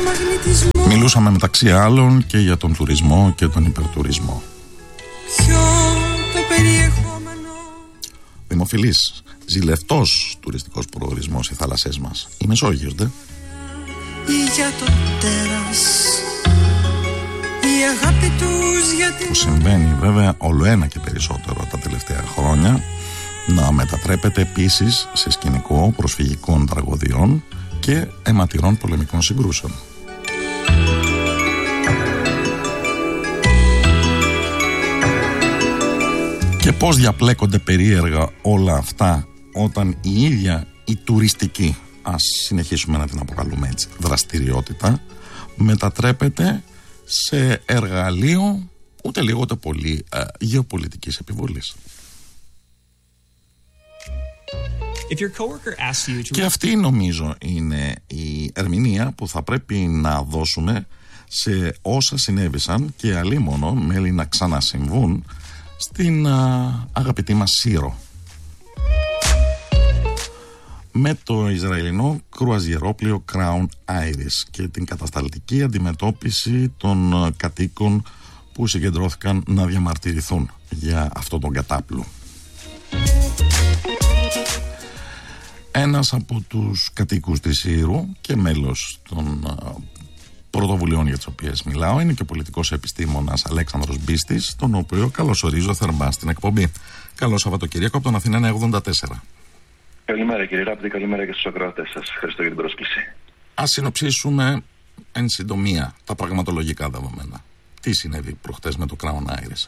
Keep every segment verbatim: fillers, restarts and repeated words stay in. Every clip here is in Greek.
Μιλούσαμε μεταξύ άλλων και για τον τουρισμό και τον υπερτουρισμό. Ποιο το περιεχόμενο. Δημοφιλής, ζηλευτός τουριστικός προορισμός οι θάλασσές μας. Η Μεσόγειος, δε. Ή για το τέρας. Η αγάπη τους για την... Που συμβαίνει βέβαια ολοένα και περισσότερο τα τελευταία χρόνια, να μετατρέπεται επίσης σε σκηνικό προσφυγικών τραγωδιών και αιματηρών πολεμικών συγκρούσεων. Και πώς διαπλέκονται περίεργα όλα αυτά όταν η ίδια η τουριστική, ας συνεχίσουμε να την αποκαλούμε έτσι, δραστηριότητα μετατρέπεται σε εργαλείο ούτε λίγο ούτε πολύ ε, γεωπολιτικής επιβολής. If your coworker asks you to... Και αυτή νομίζω είναι η ερμηνεία που θα πρέπει να δώσουμε σε όσα συνέβησαν και αλίμονο μέλη να ξανασυμβούν στην α, αγαπητή μας Σύρο. Με το Ισραηλινό κρουαζιερόπλοιο Crown Iris και την κατασταλτική αντιμετώπιση των κατοίκων που συγκεντρώθηκαν να διαμαρτυρηθούν για αυτό τον κατάπλου. Ένας από τους κατοίκους της Σύρου και μέλος των α, πρωτοβουλειών για τις οποίες μιλάω είναι και ο πολιτικός επιστήμονας Αλέξανδρος Μπίστης, τον οποίο καλωσορίζω θερμά στην εκπομπή. Καλό Σαββατοκύριακο από τον Αθήνα εννιακόσια ογδόντα τέσσερα. Καλημέρα κύριε Ράπτη, καλημέρα και στους ακροατές σας. Ευχαριστώ για την πρόσκληση. Ας συνοψίσουμε εν συντομία τα πραγματολογικά δεδομένα. Τι συνέβη προχτές με το Crown Iris?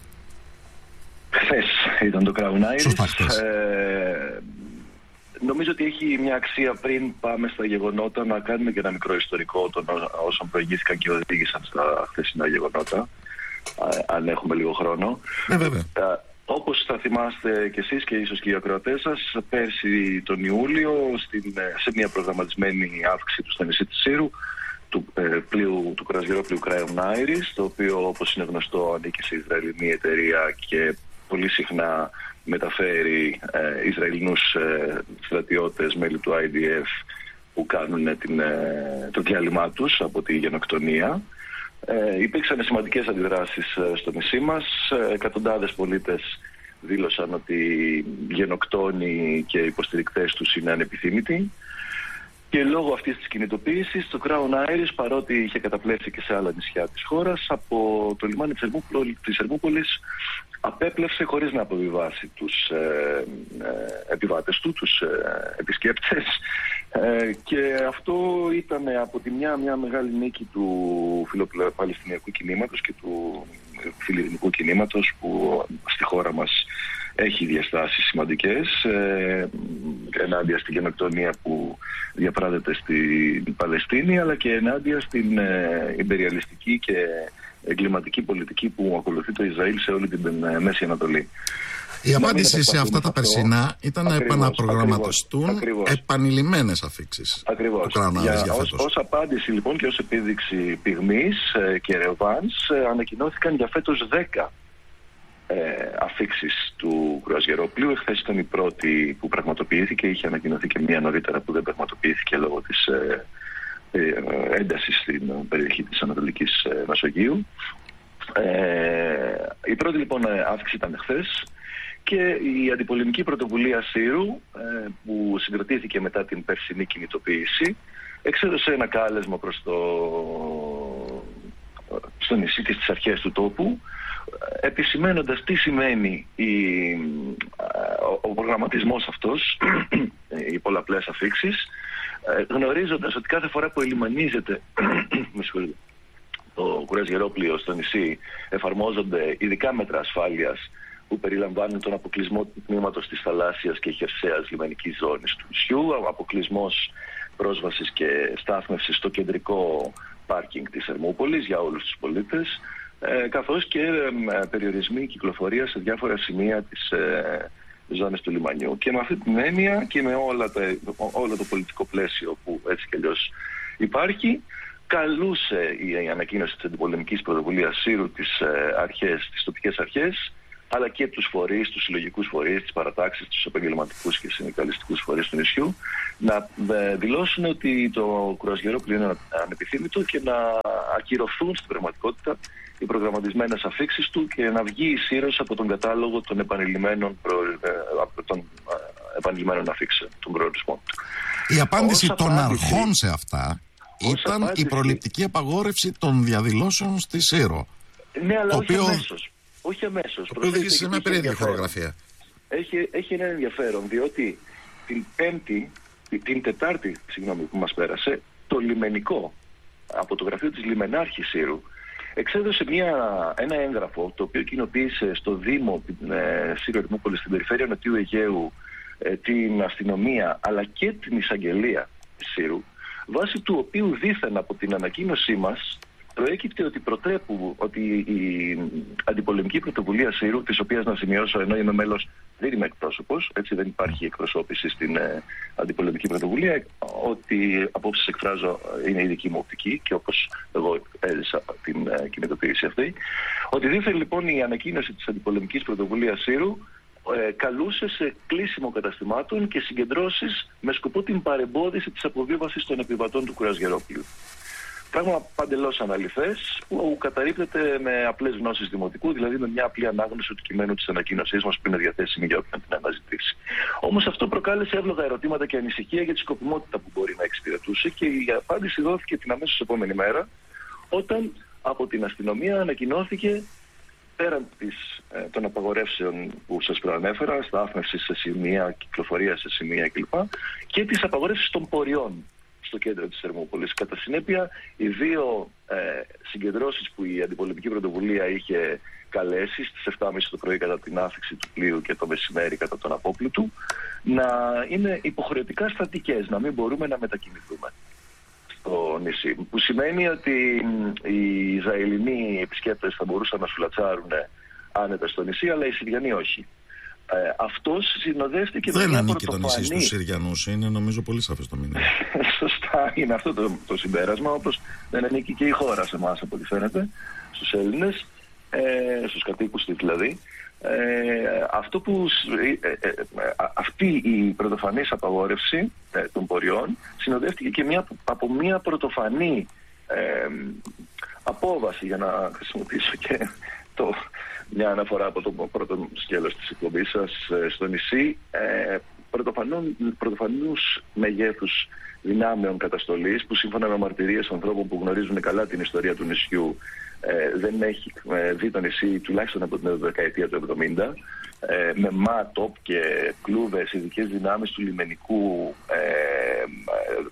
Χθες ήταν το Crown Iris. Σωστά, χθες. Ε, νομίζω ότι έχει μια αξία πριν πάμε στα γεγονότα να κάνουμε και ένα μικρό ιστορικό των όσων προηγήθηκαν και οδήγησαν στα χθεσινά γεγονότα, αν έχουμε λίγο χρόνο. Ναι, βέβαια. Όπως θα θυμάστε κι εσείς και ίσως και οι ακροατές σας, πέρσι τον Ιούλιο, στην, σε μια προγραμματισμένη αύξηση του στο νησί της Σύρου, του, ε, πλοίου, του κρουαζιερόπλοιου Crown Iris, το οποίο όπως είναι γνωστό ανήκει σε Ισραηλινή εταιρεία και πολύ συχνά μεταφέρει ε, Ισραηλινούς ε, στρατιώτες, μέλη του άι ντι εφ, που κάνουν την, ε, το διάλειμμα τους από τη γενοκτονία. Ε, υπήρξαν σημαντικές αντιδράσεις ε, στο νησί μας. Ε, εκατοντάδες πολίτες δήλωσαν ότι οι γενοκτόνοι και οι υποστηρικτές τους είναι ανεπιθύμητοι. Και λόγω αυτής της κινητοποίησης, το Crown Iris, παρότι είχε καταπλέψει και σε άλλα νησιά της χώρας, από το λιμάνι της Ερμούπολης απέπλευσε χωρίς να αποβιβάσει τους ε, ε, επιβάτες του, τους ε, επισκέπτες. Ε, και αυτό ήταν από τη μια μια μεγάλη νίκη του φιλοπαλαιστινιακού κινήματος και του φιλιρινικού κινήματος, που στη χώρα μας έχει διαστάσεις σημαντικές ε, ενάντια στην γενοκτονία που διαπράτεται στην Παλαιστίνη, αλλά και ενάντια στην ε, ιμπεριαλιστική και εγκληματική πολιτική που ακολουθεί το Ισραήλ σε όλη την ε, Μέση Ανατολή. Η απάντηση σε αυτά τα περσινά ήταν να επαναπρογραμματιστούν επανειλημμένες αφίξεις. Ακριβώς. Ως, ως απάντηση λοιπόν και ως επίδειξη πυγμής ε, και ρευάνς ε, ανακοινώθηκαν για φέτος δέκα ε, αφίξεις του κρουαζιερόπλοιου. Εχθές ήταν η πρώτη που πραγματοποιήθηκε, είχε ανακοινωθεί και μία νωρίτερα που δεν πραγματοποιήθηκε λόγω της ε, ε, έντασης στην περιοχή της Ανατολικής ε, Μεσογείου. Ε, η πρώτη λοιπόν αύξηση ήταν εχθές. Και η αντιπολεμική πρωτοβουλία Σύρου, ε, που συγκροτήθηκε μετά την περσινή κινητοποίηση, εξέδωσε ένα κάλεσμα προς το στο νησί και στις αρχές του τόπου, επισημένοντας τι σημαίνει η, ο προγραμματισμός αυτός, οι πολλαπλές αφίξεις, γνωρίζοντας ότι κάθε φορά που ελιμανίζεται το κρουαζιερόπλοιο στο νησί εφαρμόζονται ειδικά μέτρα ασφάλειας που περιλαμβάνουν τον αποκλεισμό του τμήματος της θαλάσσιας και χερσαίας λιμενικής ζώνης του νησιού, αποκλεισμός πρόσβασης και στάθμευσης στο κεντρικό πάρκινγκ της Ερμούπολης για όλους τους πολίτες, ε, καθώς και ε, περιορισμοί κυκλοφορίας σε διάφορα σημεία της ε, ζώνης του λιμανιού. Και με αυτή την έννοια και με όλα τα, όλο το πολιτικό πλαίσιο που έτσι κι αλλιώς υπάρχει, καλούσε η ανακοίνωση της αντιπολεμικής πρωτοβουλίας Σύρου τις, ε, αρχές, τις τοπικές αρχές αλλά και τους φορείς, τους συλλογικούς φορείς, τις παρατάξεις, τους επαγγελματικούς και συνδικαλιστικούς φορείς του νησιού, να δηλώσουν ότι το κρουαζιερόπλοιο είναι ανεπιθύμητο και να ακυρωθούν στην πραγματικότητα οι προγραμματισμένες αφίξεις του και να βγει η Σύρος από τον κατάλογο των επανειλημμένων, προ... των επανειλημμένων αφίξεων, των προορισμών του. Η απάντηση Ως των απάντηση, αρχών σε αυτά ήταν απάντηση, η προληπτική απαγόρευση των διαδηλώσεων στη Σύρο. Ναι, αλλά όχι οποίο... αμέσως. Όχι αμέσως. Το οποίο οδήγησε με περίεργη χορογραφία. Έχει, έχει ένα ενδιαφέρον, διότι την Πέμπτη, την Τετάρτη, συγγνώμη, που μας πέρασε, το λιμενικό από το γραφείο της Λιμενάρχης Σύρου εξέδωσε μια, ένα έγγραφο το οποίο κοινοποίησε στο Δήμο ε, Σύρο Ερημούπολη, στην περιφέρεια Νοτιού Αιγαίου, ε, την αστυνομία αλλά και την εισαγγελία της Σύρου, βάσει του οποίου δήθεν από την ανακοίνωσή μας προέκυπτε ότι προτρέπουν ότι η αντιπολεμική πρωτοβουλία Σύρου, της οποίας να σημειώσω, ενώ είμαι μέλος, δεν είμαι εκπρόσωπος, έτσι δεν υπάρχει εκπροσώπηση στην ε, αντιπολεμική πρωτοβουλία, ότι απόψεις εκφράζω είναι η δική μου οπτική και όπως εγώ έζησα την ε, κινητοποίηση αυτή, ότι δήθεν λοιπόν η ανακοίνωση της αντιπολεμικής πρωτοβουλίας Σύρου ε, καλούσε σε κλείσιμο καταστημάτων και συγκεντρώσεις με σκοπό την παρεμπόδιση της αποβίβασης των επιβατών του κρουαζιερόπλοιου. Πράγμα παντελώς αναλυθές, που καταρρίπτεται με απλές γνώσεις δημοτικού, δηλαδή με μια απλή ανάγνωση του κειμένου της ανακοίνωσής μας που είναι διαθέσιμη για όποιον την αναζητήσει. Όμως αυτό προκάλεσε εύλογα ερωτήματα και ανησυχία για τη σκοπιμότητα που μπορεί να εξυπηρετούσε και η απάντηση δόθηκε την αμέσως επόμενη μέρα, όταν από την αστυνομία ανακοινώθηκε, πέραν της, ε, των απαγορεύσεων που σας προανέφερα, στάθμευση σε σημεία, κυκλοφορία σε σημεία κλπ. Και της απαγορεύσης των πορειών στο κέντρο της Ερμούπολης. Κατά συνέπεια, οι δύο ε, συγκεντρώσεις που η αντιπολεμική πρωτοβουλία είχε καλέσει στις εφτά και μισή το πρωί κατά την άφηξη του πλοίου και το μεσημέρι κατά τον απόπλητο, να είναι υποχρεωτικά στατικές, να μην μπορούμε να μετακινηθούμε στο νησί. Που σημαίνει ότι οι Ισραηλινοί επισκέπτες θα μπορούσαν να σουλατσάρουν άνετα στο νησί, αλλά οι Συριανοί όχι. Ε, αυτός συνοδεύτηκε δεν με μια ανήκει πρωτοφανή... το νησί στους Συριανούς, είναι νομίζω πολύ σαφές το μήνυμα. Σωστά, είναι αυτό το, το συμπέρασμα, όπως δεν ανήκει και η χώρα σε εμάς από ό,τι φαίνεται, στους Έλληνες, ε, στους κατοίκους της δηλαδή. Ε, αυτό που, ε, ε, ε, αυτή η πρωτοφανής απαγόρευση ε, των πορειών συνοδεύτηκε και μια, από μια πρωτοφανή ε, απόβαση, για να χρησιμοποιήσω και το... μια αναφορά από το πρώτο σκέλος της εκπομπής σας στο νησί, ε, πρωτοφανούς μεγέθους δυνάμεων καταστολής που σύμφωνα με μαρτυρίες ανθρώπων που γνωρίζουν καλά την ιστορία του νησιού ε, δεν έχει ε, δει το νησί τουλάχιστον από την δεκαετία του εβδομήντα, ε, με μάτοπ και κλούβες, ειδικές δυνάμεις του λιμενικού, ε, ε,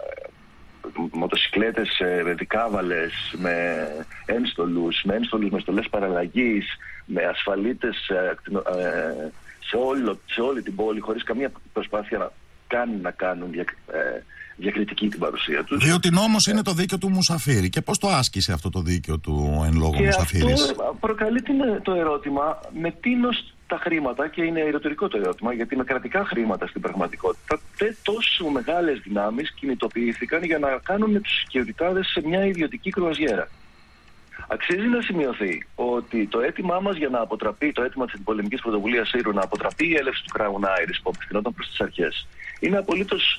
μοτοσυκλέτες, ε, δικάβαλες, με ένστολους, με ένστολους με στολές παραλλαγής, με ασφαλίτες ε, ε, σε, όλο, σε όλη την πόλη, χωρίς καμία προσπάθεια να κάνουν, να κάνουν δια, ε, διακριτική την παρουσία τους. Διότι νόμος είναι το δίκαιο του Μουσαφίρη. Και πώς το άσκησε αυτό το δίκαιο του εν λόγω Μουσαφίρης? Και αυτό προκαλεί το ερώτημα με τίνος τα χρήματα, και είναι ερωτηρικό το ερώτημα, γιατί με κρατικά χρήματα στην πραγματικότητα τόσο μεγάλες δυνάμεις κινητοποιήθηκαν για να κάνουν τους σκιωτιτάδες σε μια ιδιωτική κρουαζιέρα. Αξίζει να σημειωθεί ότι το αίτημά μας για να αποτραπεί, το αίτημα της πολεμικής πρωτοβουλίας Σύρου να αποτραπεί η έλευση του Crown Iris που απευθυνόταν προς τις αρχές, είναι απολύτως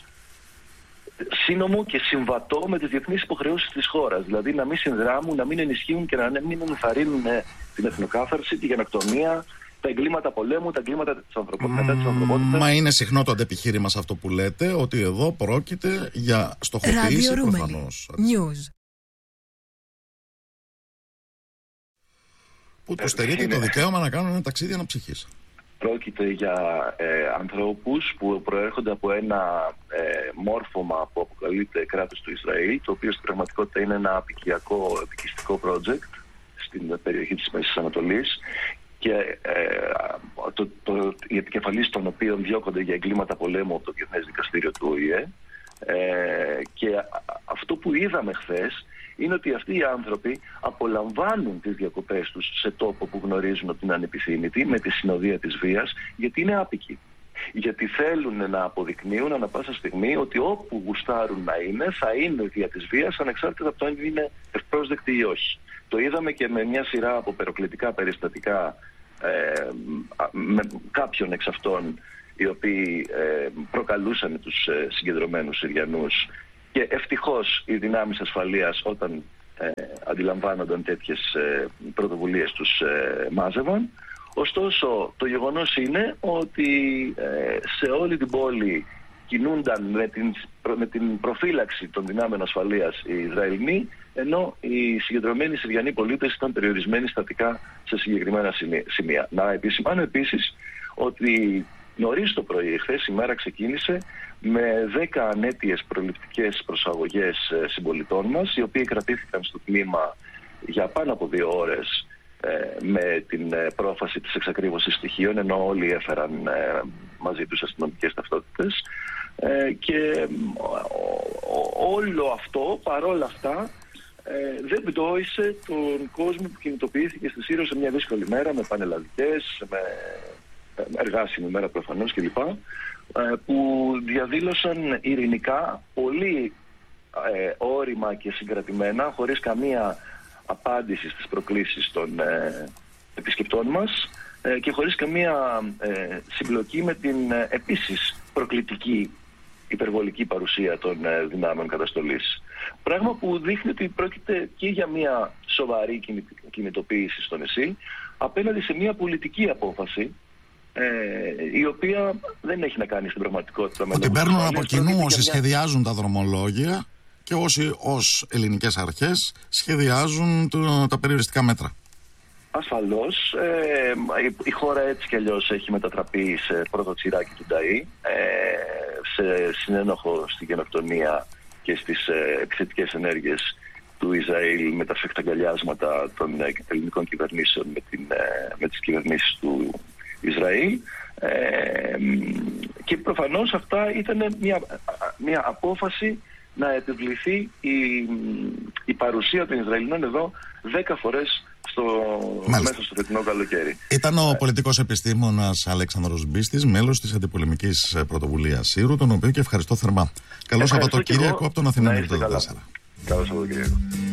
σύνομο και συμβατό με τις διεθνείς υποχρεώσεις της χώρας. Δηλαδή να μην συνδράμουν, να μην ενισχύουν και να μην ενθαρρύνουν την εθνοκάθαρση, τη γενοκτονία, τα εγκλήματα πολέμου, τα εγκλήματα της ανθρωπότητας, mm, της ανθρωπότητας. Μα είναι συχνό το αντεπιχείρημα σε αυτό που λέτε, ότι εδώ πρόκειται για στοχοποίηση προφανώς. News. Που του στερείται το δικαίωμα να κάνουν ένα ταξίδι αναψυχής. Πρόκειται για ε, ανθρώπους που προέρχονται από ένα ε, μόρφωμα που αποκαλείται κράτος του Ισραήλ, το οποίο στην πραγματικότητα είναι ένα απικιακό, επικιστικό project στην περιοχή της Μέσης Ανατολής, και ε, το, το, οι επικεφαλείς των οποίων διώκονται για εγκλήματα πολέμου από το Διεθνές Δικαστήριο του Ο Η Ε. Ε, και αυτό που είδαμε χθες είναι ότι αυτοί οι άνθρωποι απολαμβάνουν τις διακοπές τους σε τόπο που γνωρίζουν ότι είναι ανεπιθύμητοι, με τη συνοδεία της βίας, γιατί είναι άπικοι. Γιατί θέλουν να αποδεικνύουν ανά πάσα στιγμή ότι όπου γουστάρουν να είναι, θα είναι δια της βίας, ανεξάρτητα από το αν είναι ευπρόσδεκτοι ή όχι. Το είδαμε και με μια σειρά από περιοκλητικά περιστατικά ε, με κάποιον εξ αυτών οι οποίοι ε, προκαλούσαν τους ε, συγκεντρωμένους Συριανούς, και ευτυχώς οι δυνάμεις ασφαλείας όταν ε, αντιλαμβάνονταν τέτοιες ε, πρωτοβουλίες τους ε, μάζευαν. Ωστόσο το γεγονός είναι ότι ε, σε όλη την πόλη κινούνταν με την, με την προφύλαξη των δυνάμεων ασφαλείας οι Ισραηλοί, ενώ οι συγκεντρωμένοι Συριανοί πολίτες ήταν περιορισμένοι στατικά σε συγκεκριμένα σημεία. Να επισημάνω επίσης ότι νωρίς το πρωί, χθες η μέρα ξεκίνησε με δέκα ανέτειες προληπτικές προσαγωγές συμπολιτών μας, οι οποίοι κρατήθηκαν στο τμήμα για πάνω από δύο ώρες με την πρόφαση της εξακρίβωσης στοιχείων, ενώ όλοι έφεραν μαζί τους αστυνομικές ταυτότητες, και όλο αυτό παρόλα αυτά δεν πτώησε τον κόσμο που κινητοποιήθηκε στη Σύρο σε μια δύσκολη μέρα, με πανελλαδικές, με εργάσιμη μέρα προφανώς κλπ, που διαδήλωσαν ειρηνικά, πολύ όρημα και συγκρατημένα, χωρίς καμία απάντηση στις προκλήσεις των ε, επισκεπτών μας ε, και χωρίς καμία ε, συμπλοκή με την ε, επίσης προκλητική υπερβολική παρουσία των ε, δυνάμεων καταστολής. Πράγμα που δείχνει ότι πρόκειται και για μια σοβαρή κινητοποίηση στο νησί απέναντι σε μια πολιτική απόφαση, ε, η οποία δεν έχει να κάνει στην πραγματικότητα με ότι παίρνουν από κοινού όσοι σχεδιάζουν τα δρομολόγια και όσοι ως ελληνικές αρχές σχεδιάζουν το, τα περιοριστικά μέτρα. Ασφαλώς, ε, η, η χώρα έτσι κι αλλιώς έχει μετατραπεί σε πρώτο τσιράκι του Νταΐ, ε, σε συνένοχο στη γενοκτονία και στις ε, επιθετικές ενέργειες του Ισραήλ, με τα φεκταγκαλιάσματα των ε, ελληνικών κυβερνήσεων με, την, ε, με τις κυβερνήσεις του Ισραήλ. Ε, και προφανώς αυτά ήταν μια, μια απόφαση να επιβληθεί η, η παρουσία των Ισραηλινών εδώ δέκα φορές στο, μέσα στο φετινό καλοκαίρι. Ήταν ο πολιτικός επιστήμονας Αλέξανδρος Μπίστης, μέλος της αντιπολεμικής πρωτοβουλίας Σύρου, τον οποίο και ευχαριστώ θερμά. Καλό Σαββατοκύριακο από τον Αθηνά Νιούτο τέσσερα. Καλό Σαββατοκύριακο.